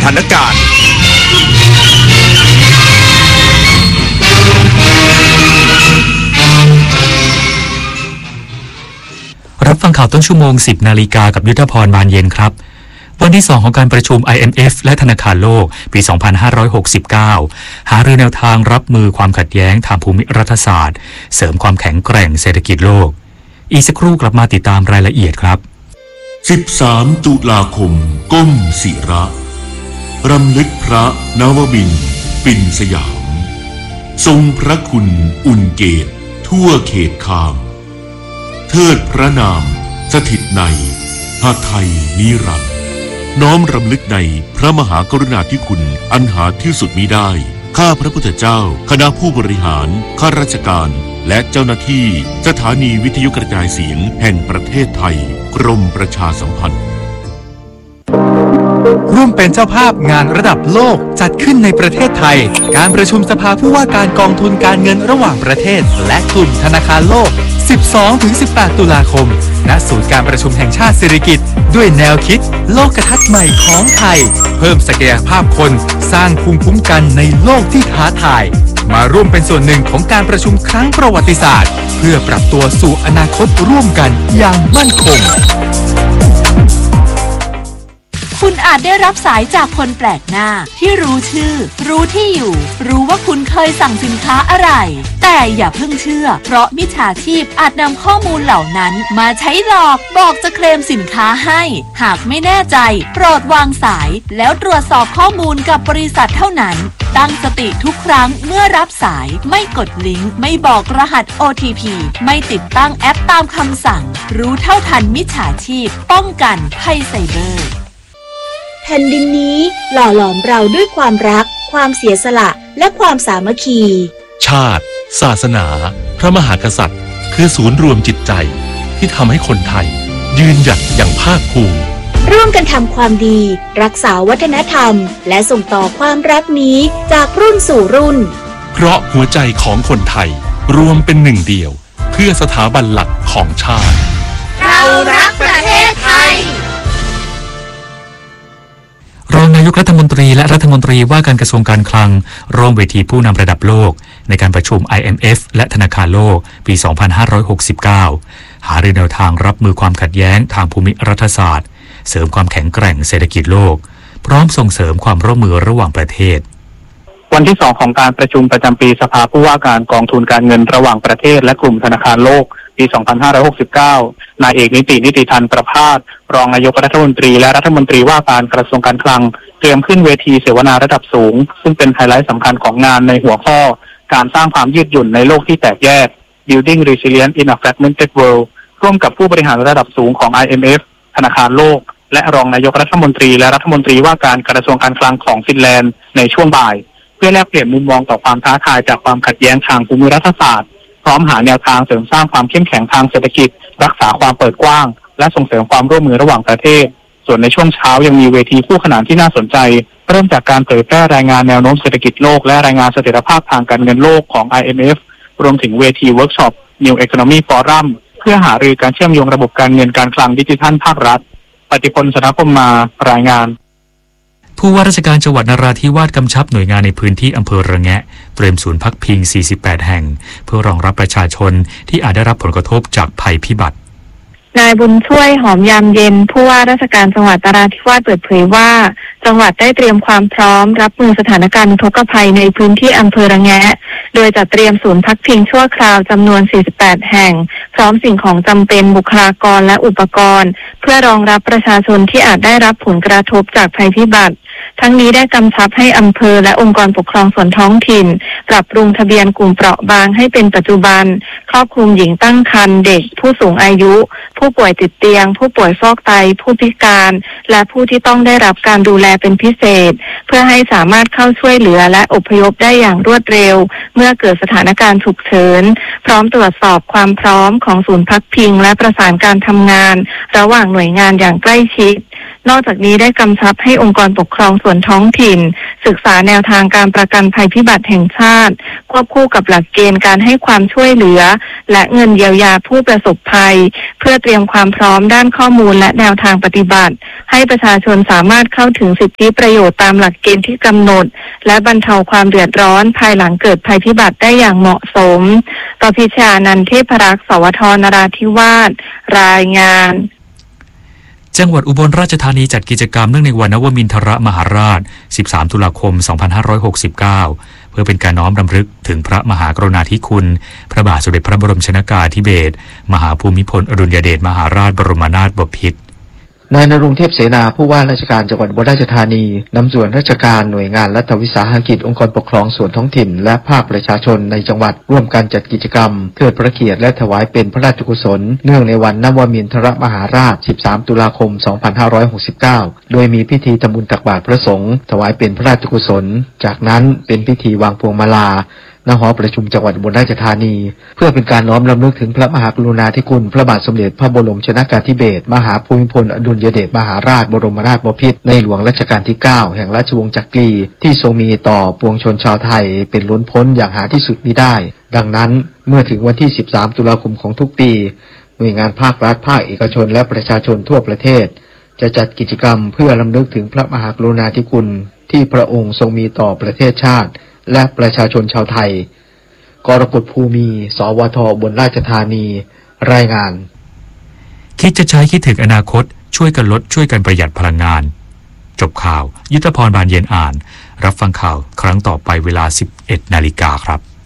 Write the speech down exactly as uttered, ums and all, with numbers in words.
ถานการณ์รับฟังข่าวต้นชั่วโมง สิบนาฬิกากับยุทธพรบานเย็นครับวันที่สองของการประชุม ไอ เอ็ม เอฟ และธนาคารโลกปี สองพันห้าร้อยหกสิบเก้า หารือแนวทางรับมือความขัดแย้งทางภูมิรัฐศาสตร์เสริมความแข็งแกร่งเศรษฐกิจโลกอีกสักครู่กลับมาติดตามรายละเอียดครับสิบสามตุลาคมก้มศิระรำลึกพระนวมินทร์ปิ่นสยามทรงพระคุณอุ่นเกตทั่วเขตคามเทิดพระนามสถิตในหาไทยนิรันดร์น้อมรำลึกในพระมหากรุณาธิคุณอันหาที่สุดมิได้ข้าพระพุทธเจ้าคณะผู้บริหารข้าราชการและเจ้าหน้าที่สถานีวิทยุกระจายเสียงแห่งประเทศไทยกรมประชาสัมพันธ์ร่วมเป็นเจ้าภาพงานระดับโลกจัดขึ้นในประเทศไทยการประชุมสภาผู้ว่าการกองทุนการเงินระหว่างประเทศและกลุ่มธนาคารโลก สิบสองถึงสิบแปด ตุลาคมณศูนย์การประชุมแห่งชาติสิริกิติ์ด้วยแนวคิดโลกทัศน์ใหม่ของไทยเพิ่มศักยภาพคนสร้างภูมิคุ้มกันในโลกที่ท้าทายมาร่วมเป็นส่วนหนึ่งของการประชุมครั้งประวัติศาสตร์เพื่อปรับตัวสู่อนาคตร่วมกันอย่างมั่นคงคุณอาจได้รับสายจากคนแปลกหน้าที่รู้ชื่อรู้ที่อยู่รู้ว่าคุณเคยสั่งสินค้าอะไรแต่อย่าเพิ่งเชื่อเพราะมิจฉาชีพอาจนำข้อมูลเหล่านั้นมาใช้หลอกบอกจะเคลมสินค้าให้หากไม่แน่ใจโปรดวางสายแล้วตรวจสอบข้อมูลกับบริษัทเท่านั้นตั้งสติทุกครั้งเมื่อรับสายไม่กดลิงก์ไม่บอกรหัส โอ ที พี ไม่ติดตั้งแอปตามคำสั่งรู้เท่าทันมิจฉาชีพป้องกันภัยไซเบอร์แผ่นดินนี้หล่อหลอมเราด้วยความรักความเสียสละและความสามัคคีชาติศาสนาพระมหากษัตริย์คือศูนย์รวมจิตใจที่ทำให้คนไทยยืนหยัดอย่างภาคภูมิร่วมกันทำความดีรักษาวัฒนธรรมและส่งต่อความรักนี้จากรุ่นสู่รุ่นเพราะหัวใจของคนไทยรวมเป็นหนึ่งเดียวเพื่อสถาบันหลักของชาติเรารักประเทศไทยรองนายกรัฐมนตรีและรัฐมนตรีว่าการกระทรวงการคลังร่วมเวทีผู้นำระดับโลกในการประชุม ไอ เอ็ม เอฟ และธนาคารโลกปี สองพันห้าร้อยหกสิบเก้า หารือแนวทางรับมือความขัดแย้งทางภูมิรัฐศาสตร์เสริมความแข็งแกร่งเศรษฐกิจโลกพร้อมส่งเสริมความร่วมมือระหว่างประเทศวันที่สองของการประชุมประจำปีสภาผู้ว่าการกองทุนการเงินระหว่างประเทศและกลุ่มธนาคารโลกปี สองพันห้าร้อยหกสิบเก้า นายเอกนิตินิติธันประภาสรองนายกรัฐมนตรีและรัฐมนตรีว่าการกระทรวงการคลังเตรียมขึ้นเวทีเสวนาระดับสูงซึ่งเป็นไฮไลท์สำคัญของงานในหัวข้อการสร้างความยืดหยุ่นในโลกที่แตกแยก Building Resilience in a Fragmented World ร่วมกับผู้บริหารระดับสูงของ ไอ เอ็ม เอฟ ธนาคารโลกและรองนายกรัฐมนตรีและรัฐมนตรีว่าการกระทรวงการคลังของฟินแลนด์ในช่วงบ่ายเพื่อแลกเปลี่ยนมุมมองต่อความท้าทายจากความขัดแย้งทางภูมิรัฐศาสตร์พร้อมหาแนวทางเสริมสร้างความเข้มแข็งทางเศรษฐกิจรักษาความเปิดกว้างและส่งเสริมความร่วมมือระหว่างประเทศส่วนในช่วงเช้ายังมีเวทีคู่ขนานที่น่าสนใจเริ่มจากการเผยแพร่รายงานแนวโน้มเศรษฐกิจโลกและรายงานเสถียรภาพทางการเงินโลกของ ไอ เอ็ม เอฟ รวมถึงเวทีเวิร์กช็อป New Economy Forum เพื่อหารือการเชื่อมโยงระบบการเงินการคลังดิจิทัลภาครัฐปฏิพล สนพมมารายงานผู้ว่าราชการจังหวัดนราธิวาสกำชับหน่วยงานในพื้นที่อำเภอระแงะเตรียมศูนย์พักพิง สี่สิบแปด แห่งเพื่อรองรับประชาชนที่อาจได้รับผลกระทบจากภัยพิบัตินายบุญช่วยหอมยามเย็นผู้ว่าราชการจังหวัดนราธิวาสเปิดเผยว่าจังหวัดได้เตรียมความพร้อมรับมือสถานการณ์อุทกภัยในพื้นที่อำเภอระแงะโดยจัดเตรียมศูนย์พักพิงชั่วคราวจำนวน สี่สิบแปด แห่งพร้อมสิ่งของจำเป็นบุคลากรและอุปกรณ์เพื่อรองรับประชาชนที่อาจได้รับผลกระทบจากภัยพิบัติทั้งนี้ได้กำชับให้อำเภอและองค์กรปกครองส่วนท้องถิ่นปรับปรุงทะเบียนกลุ่มเปราะบางให้เป็นปัจจุบันครอบคลุมหญิงตั้งครรภ์เด็กผู้สูงอายุผู้ป่วยติดเตียงผู้ป่วยฟอกไตผู้พิการและผู้ที่ต้องได้รับการดูแลเป็นพิเศษเพื่อให้สามารถเข้าช่วยเหลือและอพยพได้อย่างรวดเร็วเมื่อเกิดสถานการณ์ฉุกเฉินพร้อมตรวจสอบความพร้อมของศูนย์พักพิงและประสานการทำงานระหว่างหน่วยงานอย่างใกล้ชิดนอกจากนี้ได้กำชับให้องค์กรปกครองส่วนท้องถิ่นศึกษาแนวทางการประกันภัยพิบัติแห่งชาติควบคู่กับหลักเกณฑ์การให้ความช่วยเหลือและเงินเยียวยาผู้ประสบภัยเพื่อเตรียมความพร้อมด้านข้อมูลและแนวทางปฏิบัติให้ประชาชนสามารถเข้าถึงสิทธิประโยชน์ตามหลักเกณฑ์ที่กำหนดและบรรเทาความเดือดร้อนภายหลังเกิดภัยพิบัติได้อย่างเหมาะสมต่อพิชานันเทพรักษ์สวทนราธิวาสรายงานจังหวัดอุบลราชธานีจัดกิจกรรมเนื่องในวันนวมินทรมหาราชสิบสามตุลาคมสองพันห้าร้อยหกสิบเก้าเพื่อเป็นการน้อมรำลึกถึงพระมหากรุณาธิคุณพระบาทสมเด็จพระบรมชนกาธิเบศรมหาภูมิพลอดุลยเดชมหาราชบรมนาถบพิตรนายณรงค์เทพเสนาผู้ว่าราชการจังหวัดอุบลราชธานีนำส่วนราชการหน่วยงานรัฐวิสาหกิจองค์กรปกครองส่วนท้องถิ่นและภาคประชาชนในจังหวัดร่วมกันจัดกิจกรรมเทิดพระเกียรติและถวายเป็นพระราชกุศลเนื่องในวันนวมินทรมหาราชสิบสามตุลาคมสองพันห้าร้อยหกสิบเก้าโดยมีพิธีทำบุญตักบาตรพระสงฆ์ถวายเป็นพระราชกุศลจากนั้นเป็นพิธีวางพวงมาลาณหอประชุมจังหวัดอุบลราชธานีเพื่อเป็นการน้อมรำลึกถึงพระมหากรุณาธิคุณพระบาทสมเด็จพระบรมชนกาธิเบศรมหาภูมิพลอดุลยเดชมหาราชบรมนาถบพิตรในหลวงรัชกาลที่เก้าแห่งราชวงศ์จักรีที่ทรงมีต่อปวงชนชาวไทยเป็นล้นพ้นอย่างหาที่สุดมิได้ดังนั้นเมื่อถึงวันที่สิบสามตุลาคมของทุกปีหน่วยงานภาครัฐภาคเอกชนและประชาชนทั่วประเทศจะจัดกิจกรรมเพื่อรำลึกถึงพระมหากรุณาธิคุณที่พระองค์ทรงมีต่อประเทศชาติและประชาชนชาวไทยกรกฎภูมิสวทบนราชธานีรายงานคิดจะใช้คิดถึงอนาคตช่วยกันลดช่วยกันประหยัดพลังงานจบข่าวยุทธพรบานเย็นอ่านรับฟังข่าวครั้งต่อไปเวลา สิบเอ็ดนาฬิกาครับ